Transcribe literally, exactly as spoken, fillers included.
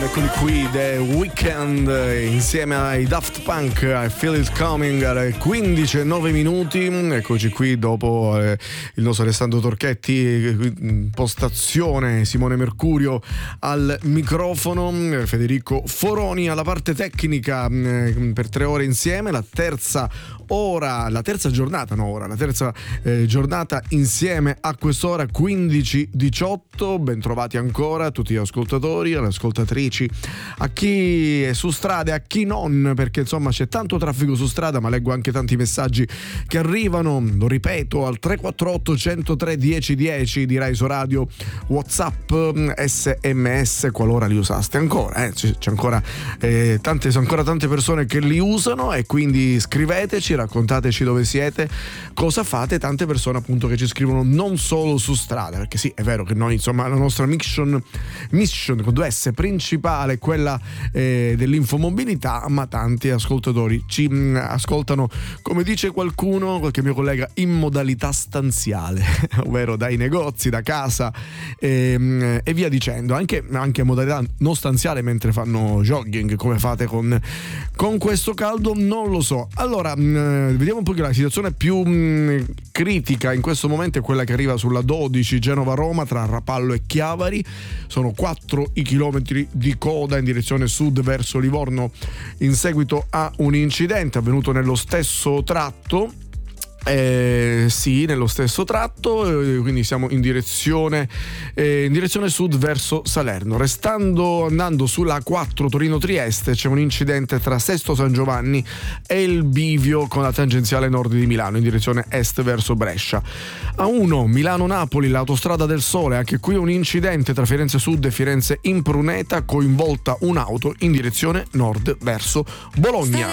Eccoli qui, The Weeknd insieme ai Daft Punk, I Feel It Coming, alle quindici e nove minuti. Eccoci qui dopo eh, il nostro Alessandro Torchetti, postazione, Simone Mercurio al microfono, Federico Foroni alla parte tecnica, eh, per tre ore insieme, la terza ora, la terza giornata, no ora, la terza eh, giornata insieme a quest'ora quindici diciotto. Bentrovati ancora a tutti gli ascoltatori, alle ascoltatrici, a chi è su strada e a chi non, perché insomma c'è tanto traffico su strada, ma leggo anche tanti messaggi che arrivano, lo ripeto, al tre quattro otto uno zero tre uno zero uno zero di Rai Radio, WhatsApp, S M S qualora li usaste ancora, eh. c'è, c'è ancora eh, tante, sono ancora tante persone che li usano, e quindi scriveteci, raccontateci dove siete, cosa fate. Tante persone appunto che ci scrivono non solo su strada, perché sì, è vero che noi insomma la nostra mission mission con due S principale è quella eh, dell'infomobilità, ma tanti ascoltatori ci mh, ascoltano, come dice qualcuno, qualche mio collega, in modalità stanziale, ovvero dai negozi, da casa e, e via dicendo, anche, anche in modalità non stanziale mentre fanno jogging. Come fate con, con questo caldo? Non lo so. Allora, mh, vediamo un po' che la situazione più mh, critica in questo momento è quella che arriva sulla dodici Genova-Roma tra Rapallo e Chiavari. Sono quattro i chilometri di coda in direzione sud verso Livorno in seguito a un incidente avvenuto nello stesso tratto. Eh, sì, nello stesso tratto, eh, quindi siamo in direzione eh, in direzione sud verso Salerno. Restando andando sulla A quattro Torino-Trieste c'è un incidente tra Sesto San Giovanni e il bivio con la tangenziale nord di Milano in direzione est verso Brescia. A uno Milano-Napoli, l'autostrada del Sole, anche qui un incidente tra Firenze Sud e Firenze Impruneta, coinvolta un'auto in direzione nord verso Bologna.